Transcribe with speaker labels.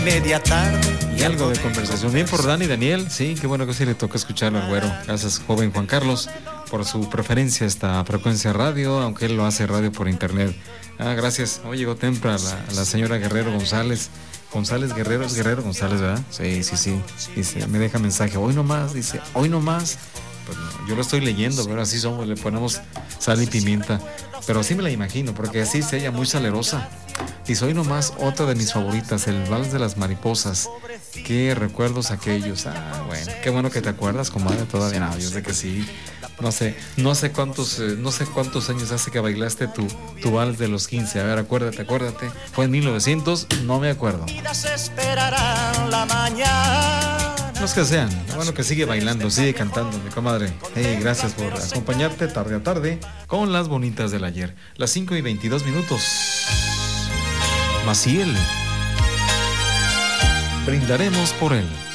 Speaker 1: Media tarde.
Speaker 2: Y algo de conversación. Bien por Dani Daniel. Sí, qué bueno que sí le toca escucharlo al güero. Gracias, joven Juan Carlos, por su preferencia a esta frecuencia radio, aunque él lo hace radio por internet. Gracias. Hoy llegó temprano la señora Guerrero González. Guerrero, es Guerrero González, ¿verdad? Sí. Dice, me deja mensaje. Hoy nomás, dice, hoy nomás. Pues no, yo lo estoy leyendo, pero así somos, le ponemos sal y pimienta. Pero así me la imagino, porque así es ella, muy salerosa. Dice, hoy nomás otra de mis favoritas, el Vals de las Mariposas. Qué recuerdos aquellos. Bueno, qué bueno que te acuerdas, comadre, todavía. No, yo sé que sí. No sé cuántos años hace que bailaste tu vals de los 15. A ver, acuérdate. Fue en 1900, no me acuerdo. Los que sean, bueno, que sigue bailando, sigue cantando, mi comadre. Hey, gracias por acompañarte tarde a tarde con las bonitas del ayer. Las 5:22. Maciel. Brindaremos por él.